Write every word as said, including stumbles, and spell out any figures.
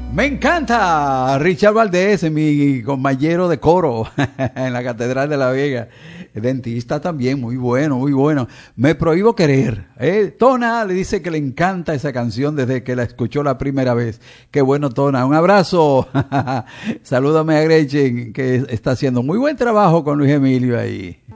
Me encanta Richard Valdés, mi compañero de coro en la Catedral de La Vega. Dentista también, muy bueno, muy bueno. Me prohíbo querer. ¿eh? Tona le dice que le encanta esa canción desde que la escuchó la primera vez. Qué bueno, Tona. Un abrazo. Salúdame a Gretchen, que está haciendo muy buen trabajo con Luis Emilio ahí.